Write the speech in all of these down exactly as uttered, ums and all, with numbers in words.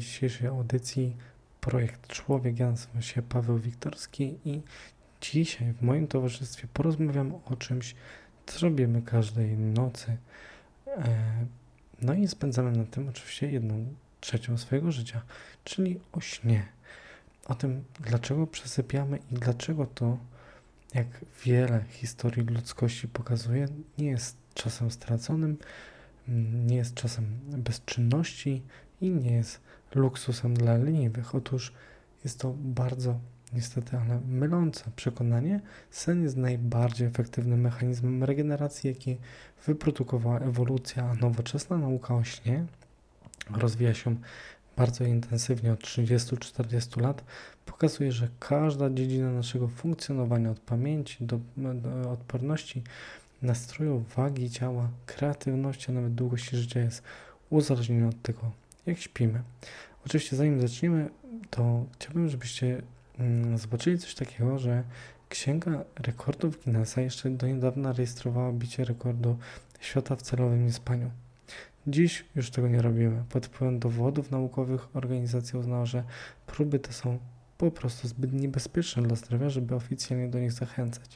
dzisiejszej audycji Projekt Człowiek. Ja nazywam się Paweł Wiktorski i dzisiaj w moim towarzystwie porozmawiam o czymś, co robimy każdej nocy. No i spędzamy na tym oczywiście jedną trzecią swojego życia, czyli o śnie. O tym, dlaczego przesypiamy i dlaczego to, jak wiele historii ludzkości pokazuje, nie jest czasem straconym, nie jest czasem bezczynności i nie jest luksusem dla leniwych. Otóż jest to bardzo, niestety, ale mylące przekonanie. Sen jest najbardziej efektywnym mechanizmem regeneracji, jaki wyprodukowała ewolucja, a nowoczesna nauka o śnie rozwija się bardzo intensywnie od trzydziestu do czterdziestu lat. Pokazuje, że każda dziedzina naszego funkcjonowania, od pamięci do, do odporności, nastroju, wagi ciała, kreatywności, a nawet długości życia jest uzależniona od tego, jak śpimy. Oczywiście zanim zaczniemy, to chciałbym, żebyście mm, zobaczyli coś takiego, że Księga Rekordów Guinnessa jeszcze do niedawna rejestrowała bicie rekordu świata w celowym niespaniu. Dziś już tego nie robimy. Pod wpływem dowodów naukowych organizacja uznała, że próby te są po prostu zbyt niebezpieczne dla zdrowia, żeby oficjalnie do nich zachęcać.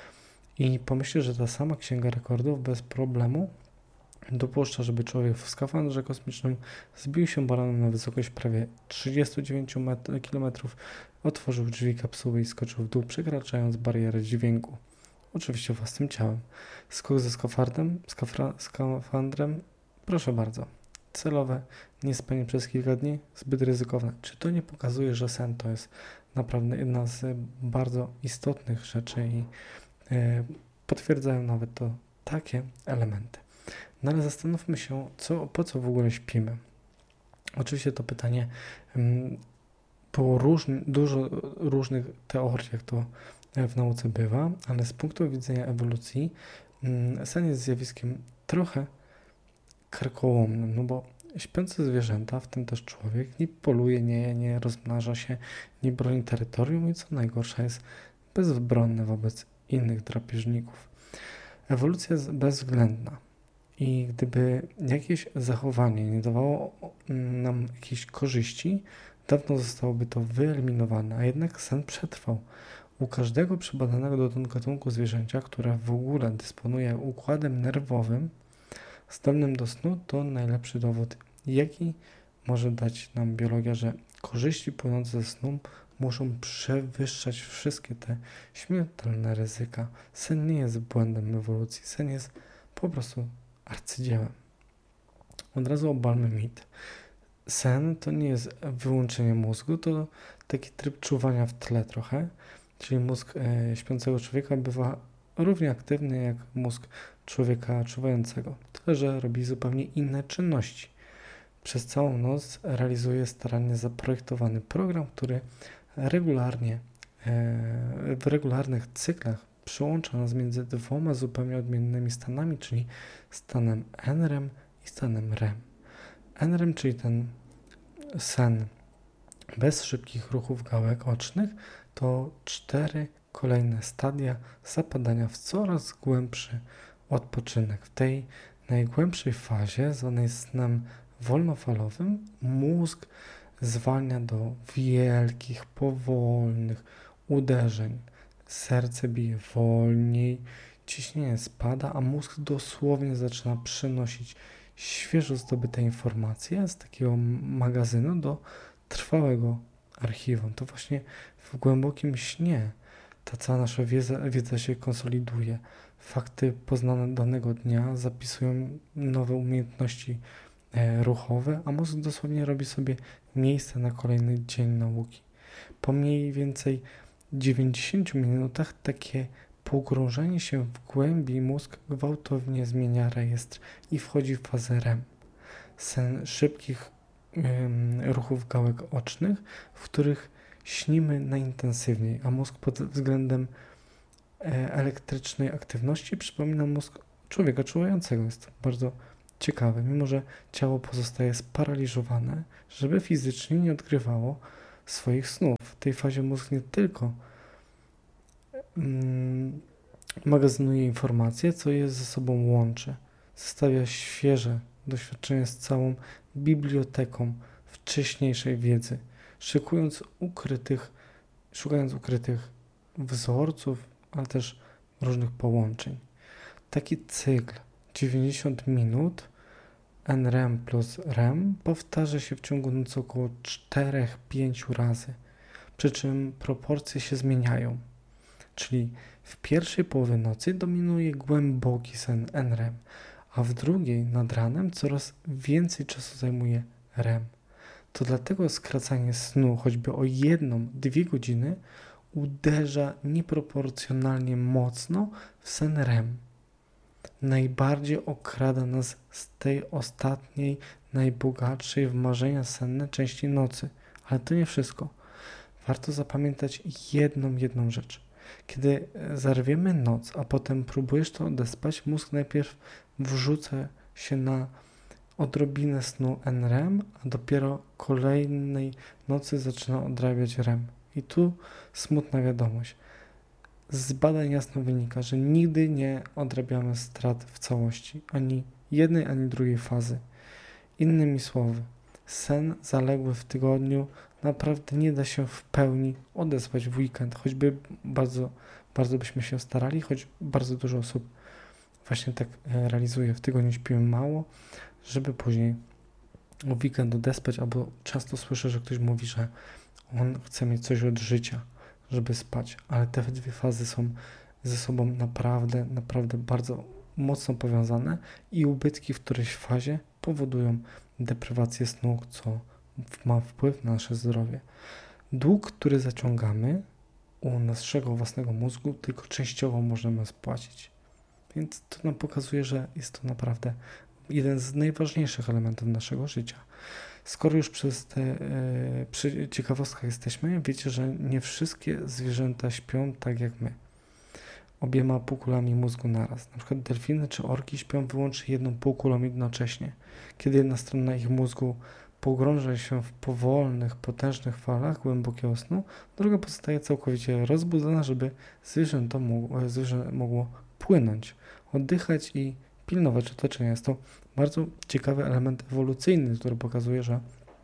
I pomyślcie, że ta sama Księga Rekordów bez problemu dopuszcza, żeby człowiek w skafandrze kosmicznym zbił się balonem na wysokość prawie trzydziestu dziewięciu kilometrów, otworzył drzwi kapsuły i skoczył w dół, przekraczając barierę dźwięku. Oczywiście własnym ciałem. Skok ze skafandrem, skafra, skafandrem, proszę bardzo. Celowe, niespanie przez kilka dni, zbyt ryzykowne. Czy to nie pokazuje, że sen to jest naprawdę jedna z bardzo istotnych rzeczy i yy, potwierdzają nawet to takie elementy. No ale zastanówmy się, co, po co w ogóle śpimy. Oczywiście to pytanie um, było różny, dużo różnych teorii, jak to w nauce bywa, ale z punktu widzenia ewolucji um, sen jest zjawiskiem trochę karkołomnym, no bo śpiące zwierzęta, w tym też człowiek, nie poluje, nie, nie rozmnaża się, nie broni terytorium i co najgorsza jest bezbronny wobec innych drapieżników. Ewolucja jest bezwzględna. I gdyby jakieś zachowanie nie dawało nam jakiejś korzyści, dawno zostałoby to wyeliminowane, a jednak sen przetrwał. U każdego przebadanego dotąd gatunku zwierzęcia, które w ogóle dysponuje układem nerwowym zdolnym do snu, to najlepszy dowód, jaki może dać nam biologia, że korzyści płynące ze snu muszą przewyższać wszystkie te śmiertelne ryzyka. Sen nie jest błędem ewolucji, sen jest po prostu arcydziełem. Od razu obalmy mit. Sen to nie jest wyłączenie mózgu, to taki tryb czuwania w tle trochę, czyli mózg e, śpiącego człowieka bywa równie aktywny jak mózg człowieka czuwającego, tyle że robi zupełnie inne czynności. Przez całą noc realizuje starannie zaprojektowany program, który regularnie, e, w regularnych cyklach przyłącza nas między dwoma zupełnie odmiennymi stanami, czyli stanem N R E M i stanem R E M. N R E M, czyli ten sen bez szybkich ruchów gałek ocznych, to cztery kolejne stadia zapadania w coraz głębszy odpoczynek. W tej najgłębszej fazie, zwanej snem wolnofalowym, mózg zwalnia do wielkich, powolnych uderzeń. Serce bije wolniej, ciśnienie spada, a mózg dosłownie zaczyna przenosić świeżo zdobyte informacje z takiego magazynu do trwałego archiwum. To właśnie w głębokim śnie ta cała nasza wiedza, wiedza się konsoliduje. Fakty poznane danego dnia zapisują nowe umiejętności e, ruchowe, a mózg dosłownie robi sobie miejsce na kolejny dzień nauki. Po mniej więcej dziewięćdziesięciu minutach takie pogrążenie się w głębi mózg gwałtownie zmienia rejestr i wchodzi w fazę R E M. Sen szybkich ym, ruchów gałek ocznych, w których śnimy najintensywniej, a mózg pod względem e, elektrycznej aktywności przypomina mózg człowieka czuwającego. Jest to bardzo ciekawe, mimo że ciało pozostaje sparaliżowane, żeby fizycznie nie odgrywało swoich snów. W tej fazie mózg nie tylko mm, magazynuje informacje, co je ze sobą łączy. Zestawia świeże doświadczenie z całą biblioteką wcześniejszej wiedzy, szykując ukrytych, szukając ukrytych wzorców, ale też różnych połączeń. Taki cykl dziewięćdziesiąt minut N R E M plus R E M powtarza się w ciągu nocy około cztery do pięciu razy, przy czym proporcje się zmieniają. Czyli w pierwszej połowie nocy dominuje głęboki sen N R E M, a w drugiej nad ranem coraz więcej czasu zajmuje R E M. To dlatego skracanie snu choćby o jedną, dwie godziny uderza nieproporcjonalnie mocno w sen R E M. Najbardziej okrada nas z tej ostatniej, najbogatszej w marzenia senne części nocy. Ale to nie wszystko. Warto zapamiętać jedną, jedną rzecz. Kiedy zarwiemy noc, a potem próbujesz to odespać, mózg najpierw wrzuca się na odrobinę snu N R E M, a dopiero kolejnej nocy zaczyna odrabiać R E M. I tu smutna wiadomość. Z badań jasno wynika, że nigdy nie odrabiamy strat w całości, ani jednej, ani drugiej fazy. Innymi słowy, sen zaległy w tygodniu naprawdę nie da się w pełni odesłać w weekend, choćby bardzo, bardzo byśmy się starali, choć bardzo dużo osób właśnie tak realizuje. W tygodniu śpimy mało, żeby później w weekend odespać, albo często słyszę, że ktoś mówi, że on chce mieć coś od życia, żeby spać, ale te dwie fazy są ze sobą naprawdę, naprawdę bardzo mocno powiązane i ubytki w którejś fazie powodują deprywację snu, co ma wpływ na nasze zdrowie. Dług, który zaciągamy u naszego własnego mózgu, tylko częściowo możemy spłacić. Więc to nam pokazuje, że jest to naprawdę jeden z najważniejszych elementów naszego życia. Skoro już przez te e, przy ciekawostkach jesteśmy, wiecie, że nie wszystkie zwierzęta śpią tak jak my. Obiema półkulami mózgu naraz. Na przykład delfiny czy orki śpią wyłącznie jedną półkulą jednocześnie. Kiedy jedna strona ich mózgu pogrąża się w powolnych, potężnych falach głębokiego snu, druga pozostaje całkowicie rozbudzona, żeby zwierzęto mogło, zwierzę mogło płynąć, oddychać i pilnować otoczenia. Jest to bardzo ciekawy element ewolucyjny, który pokazuje, że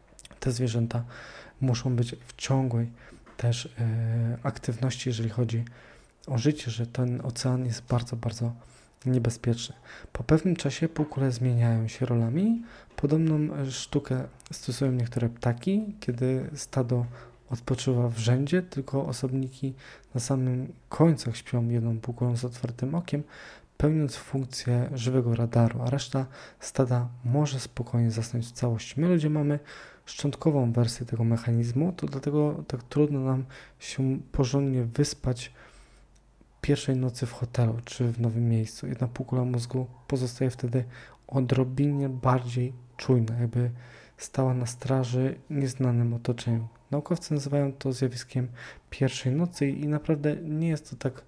te zwierzęta muszą być w ciągłej też e, aktywności, jeżeli chodzi o życie, że ten ocean jest bardzo, bardzo niebezpieczny. Po pewnym czasie półkule zmieniają się rolami. Podobną sztukę stosują niektóre ptaki, kiedy stado odpoczywa w rzędzie, tylko osobniki na samym końcach śpią jedną półkulą z otwartym okiem, pełniąc funkcję żywego radaru, a reszta stada może spokojnie zasnąć w całości. My ludzie mamy szczątkową wersję tego mechanizmu, to dlatego tak trudno nam się porządnie wyspać pierwszej nocy w hotelu czy w nowym miejscu. Jedna półkula mózgu pozostaje wtedy odrobinę bardziej czujna, jakby stała na straży nieznanym otoczeniu. Naukowcy nazywają to zjawiskiem pierwszej nocy i naprawdę nie jest to tak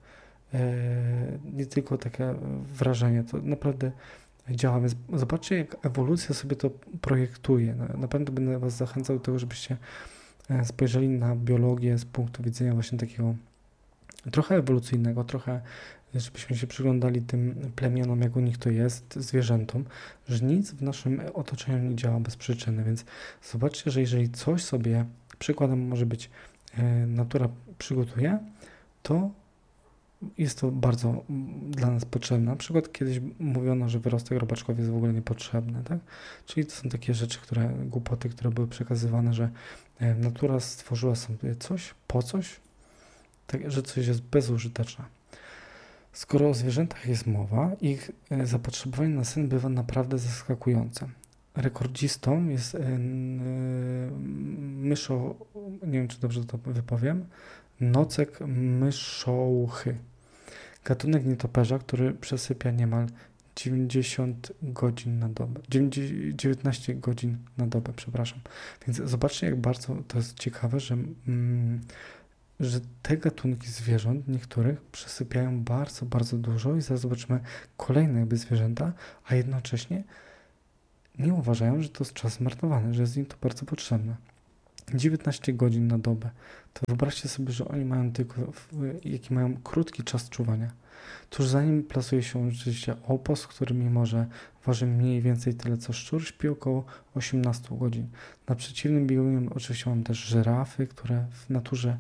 nie tylko takie wrażenie, to naprawdę działa. Więc zobaczcie, jak ewolucja sobie to projektuje. Naprawdę będę Was zachęcał do tego, żebyście spojrzeli na biologię z punktu widzenia właśnie takiego trochę ewolucyjnego, trochę żebyśmy się przyglądali tym plemionom, jak u nich to jest, zwierzętom, że nic w naszym otoczeniu nie działa bez przyczyny, więc zobaczcie, że jeżeli coś sobie, przykładem może być natura przygotuje, to jest to bardzo dla nas potrzebne. Na przykład kiedyś mówiono, że wyrostek robaczkowy jest w ogóle niepotrzebny, tak? Czyli to są takie rzeczy, które, głupoty, które były przekazywane, że natura stworzyła sobie coś, po coś, tak, że coś jest bezużyteczne. Skoro o zwierzętach jest mowa, ich zapotrzebowanie na sen bywa naprawdę zaskakujące. Rekordzistą jest myszo, nie wiem, czy dobrze to wypowiem, nocek myszołuchy. Gatunek nietoperza, który przesypia niemal dziewięćdziesiąt godzin na dobę. dziewiętnaście godzin na dobę, przepraszam. Więc zobaczcie, jak bardzo to jest ciekawe, że, mm, że te gatunki zwierząt, niektórych, przesypiają bardzo, bardzo dużo i zaraz zobaczymy kolejne jakby zwierzęta, a jednocześnie nie uważają, że to jest czas zmarnowany, że jest im to bardzo potrzebne. dziewiętnaście godzin na dobę. To wyobraźcie sobie, że oni mają tylko, jaki mają krótki czas czuwania. Tuż za nim plasuje się oczywiście opos, który mimo, że waży mniej więcej tyle co szczur, śpi około osiemnaście godzin. Na przeciwnym biegunie oczywiście mam też żyrafy, które w naturze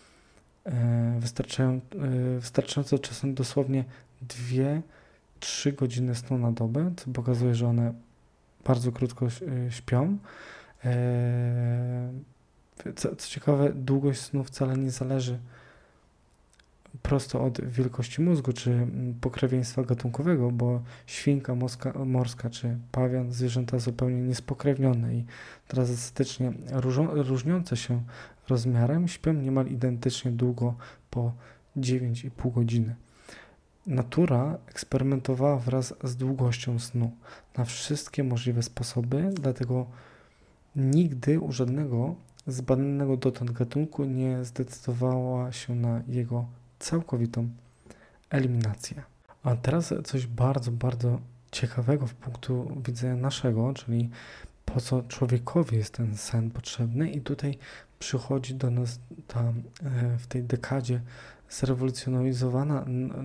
e, wystarczają, e, wystarczająco czasem dosłownie dwie trzy godziny snu na dobę, co pokazuje, że one bardzo krótko e, śpią. E, co, co ciekawe, długość snu wcale nie zależy prosto od wielkości mózgu czy pokrewieństwa gatunkowego, bo świnka morska, morska czy pawian, zwierzęta zupełnie niespokrewnione i drastycznie różniące się rozmiarem, śpią niemal identycznie długo, po dziewięć i pół godziny. Natura eksperymentowała wraz z długością snu na wszystkie możliwe sposoby, dlatego nigdy u żadnego zbadanego dotąd gatunku nie zdecydowała się na jego całkowitą eliminację. A teraz coś bardzo, bardzo ciekawego w punktu widzenia naszego, czyli po co człowiekowi jest ten sen potrzebny, i tutaj przychodzi do nas ta w tej dekadzie zrewolucjonizowana,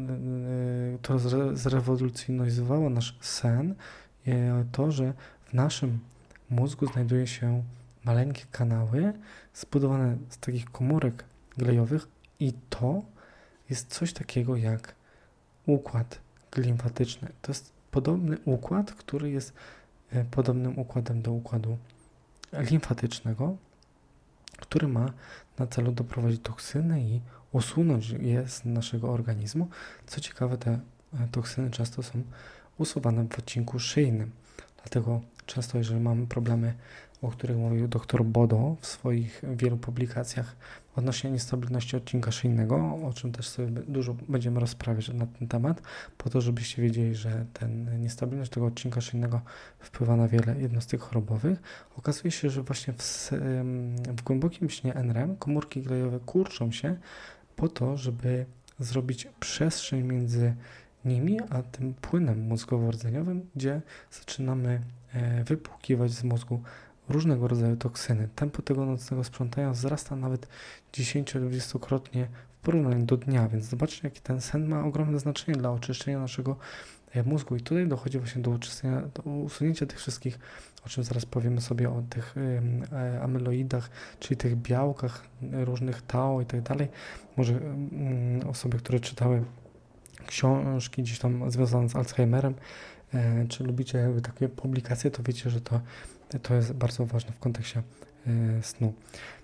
to zrewolucjonizowało nasz sen, to, że w naszym mózgu znajduje się maleńkie kanały zbudowane z takich komórek glejowych i to jest coś takiego jak układ limfatyczny. To jest podobny układ, który jest podobnym układem do układu limfatycznego, który ma na celu doprowadzić toksyny i usunąć je z naszego organizmu. Co ciekawe, te toksyny często są usuwane w odcinku szyjnym. Dlatego często, jeżeli mamy problemy, o których mówił dr Bodo w swoich wielu publikacjach odnośnie niestabilności odcinka szyjnego, o czym też sobie dużo będziemy rozprawiać na ten temat, po to, żebyście wiedzieli, że ten niestabilność tego odcinka szyjnego wpływa na wiele jednostek chorobowych. Okazuje się, że właśnie w, w głębokim śnie N R E M komórki glejowe kurczą się po to, żeby zrobić przestrzeń między nimi a tym płynem mózgowo-rdzeniowym, gdzie zaczynamy wypłukiwać z mózgu różnego rodzaju toksyny. Tempo tego nocnego sprzątania wzrasta nawet dziesięcio-dwudziestokrotnie w porównaniu do dnia, więc zobaczcie, jaki ten sen ma ogromne znaczenie dla oczyszczenia naszego mózgu. I tutaj dochodzi właśnie do, oczyszczenia, do usunięcia tych wszystkich, o czym zaraz powiemy sobie, o tych y, amyloidach, czyli tych białkach różnych tau i tak dalej. Może y, osoby, które czytały książki gdzieś tam związane z Alzheimerem, y, czy lubicie jakby takie publikacje, to wiecie, że to To jest bardzo ważne w kontekście y, snu.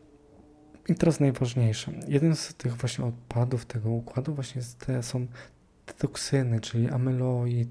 I teraz najważniejsze. Jeden z tych właśnie odpadów tego układu właśnie jest, te, są te toksyny, czyli amyloid,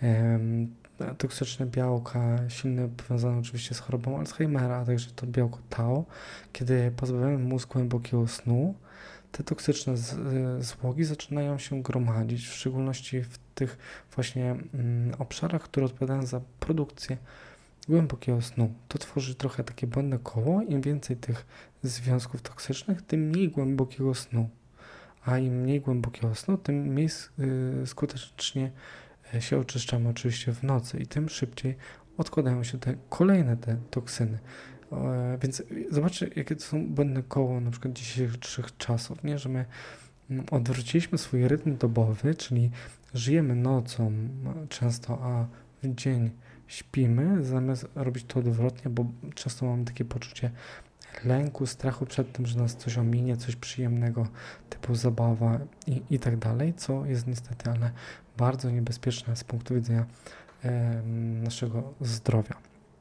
y, toksyczne białka, silne powiązane oczywiście z chorobą Alzheimera, a także to białko tau. Kiedy pozbawiamy mózg głębokiego snu, te toksyczne z, y, złogi zaczynają się gromadzić, w szczególności w tych właśnie y, obszarach, które odpowiadają za produkcję głębokiego snu. To tworzy trochę takie błędne koło. Im więcej tych związków toksycznych, tym mniej głębokiego snu. A im mniej głębokiego snu, tym mniej y, skutecznie się oczyszczamy oczywiście w nocy i tym szybciej odkładają się te kolejne te toksyny. E, więc zobaczcie, jakie to są błędne koło na przykład dzisiejszych czasów, nie? Że my odwróciliśmy swój rytm dobowy, czyli żyjemy nocą często, a w dzień śpimy, zamiast robić to odwrotnie, bo często mamy takie poczucie lęku, strachu przed tym, że nas coś ominie, coś przyjemnego, typu zabawa i, i tak dalej, co jest niestety, ale bardzo niebezpieczne z punktu widzenia e, naszego zdrowia.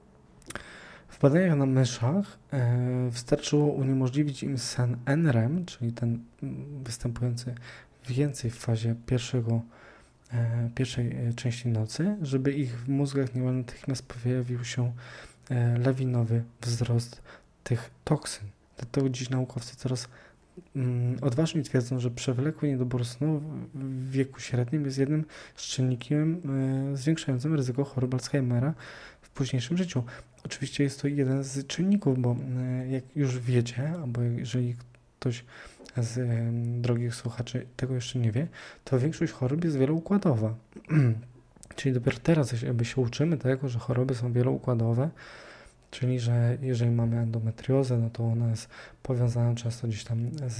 W badaniach na myszach e, wystarczyło uniemożliwić im sen N R E M, czyli ten występujący więcej w fazie pierwszego pierwszej części nocy, żeby ich w mózgach niemal natychmiast pojawił się lawinowy wzrost tych toksyn. Dlatego dziś naukowcy coraz mm, odważniej twierdzą, że przewlekły niedobór snu w wieku średnim jest jednym z czynnikiem e, zwiększającym ryzyko choroby Alzheimera w późniejszym życiu. Oczywiście jest to jeden z czynników, bo e, jak już wiecie, albo jeżeli ktoś z y, drogich słuchaczy tego jeszcze nie wie, to większość chorób jest wieloukładowa. Czyli dopiero teraz jakby się uczymy tego, że choroby są wieloukładowe, czyli że jeżeli mamy endometriozę, no to ona jest powiązana często gdzieś tam z